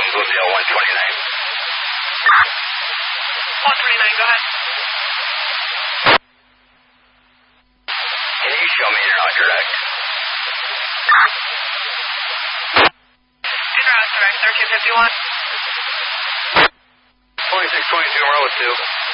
Bloomdale 129. 129, go ahead. Can you show me you're not direct? Interrupt direct, 1351. 2622 Row 2.